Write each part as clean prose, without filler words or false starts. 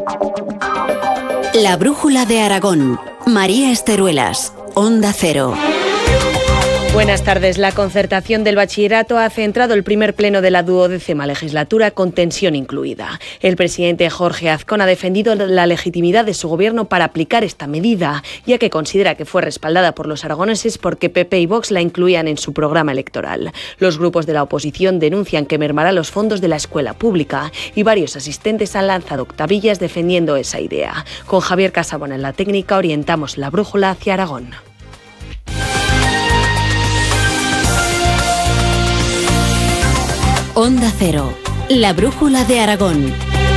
La brújula de Aragón. María Esteruelas, Onda Cero. Buenas tardes. La concertación del bachillerato ha centrado el primer pleno de la 12ª legislatura con tensión incluida. El presidente Jorge Azcón ha defendido la legitimidad de su gobierno para aplicar esta medida, ya que considera que fue respaldada por los aragoneses porque PP y Vox la incluían en su programa electoral. Los grupos de la oposición denuncian que mermará los fondos de la escuela pública y varios asistentes han lanzado octavillas defendiendo esa idea. Con Javier Casabona en la técnica orientamos la brújula hacia Aragón. Onda Cero, la brújula de Aragón.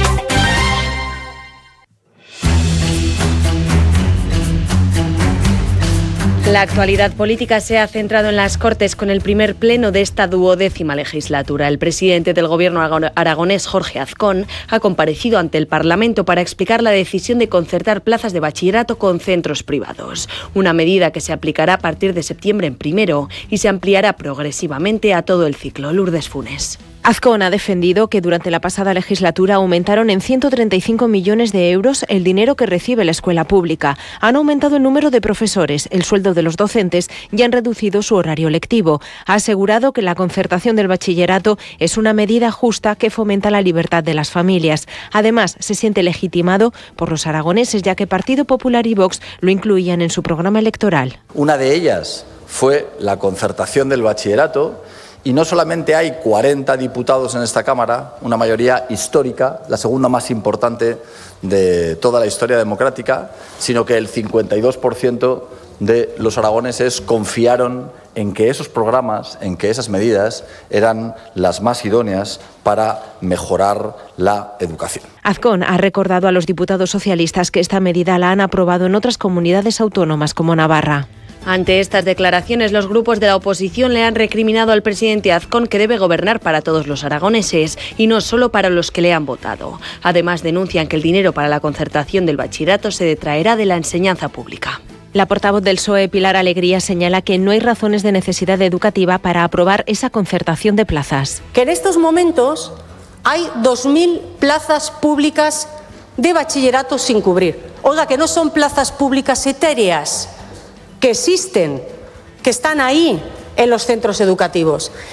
La actualidad política se ha centrado en las Cortes con el primer pleno de esta 12ª legislatura. El presidente del gobierno aragonés, Jorge Azcón, ha comparecido ante el Parlamento para explicar la decisión de concertar plazas de bachillerato con centros privados. Una medida que se aplicará a partir de septiembre en primero y se ampliará progresivamente a todo el ciclo. Lourdes Funes. Azcón ha defendido que durante la pasada legislatura aumentaron en 135 millones de euros el dinero que recibe la escuela pública. Han aumentado el número de profesores, el sueldo de los docentes y han reducido su horario lectivo. Ha asegurado que la concertación del bachillerato es una medida justa que fomenta la libertad de las familias. Además, se siente legitimado por los aragoneses, ya que Partido Popular y Vox lo incluían en su programa electoral. Una de ellas fue la concertación del bachillerato. Y no solamente hay 40 diputados en esta Cámara, una mayoría histórica, la segunda más importante de toda la historia democrática, sino que el 52% de los aragoneses confiaron en que esos programas, en que esas medidas eran las más idóneas para mejorar la educación. Azcón ha recordado a los diputados socialistas que esta medida la han aprobado en otras comunidades autónomas como Navarra. Ante estas declaraciones, los grupos de la oposición le han recriminado al presidente Azcón que debe gobernar para todos los aragoneses y no solo para los que le han votado. Además, denuncian que el dinero para la concertación del bachillerato se detraerá de la enseñanza pública. La portavoz del PSOE, Pilar Alegría, señala que no hay razones de necesidad educativa para aprobar esa concertación de plazas. Que en estos momentos hay 2.000 plazas públicas de bachillerato sin cubrir. Oiga, que no son plazas públicas etéreas, que existen, que están ahí en los centros educativos.